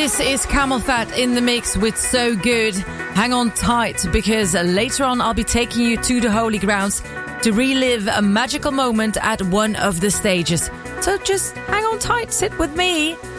This is Camel Fat in the mix with So Good. Hang on tight, because later on I'll be taking you to the Holy Grounds to relive a magical moment at one of the stages. So just hang on tight, sit with me.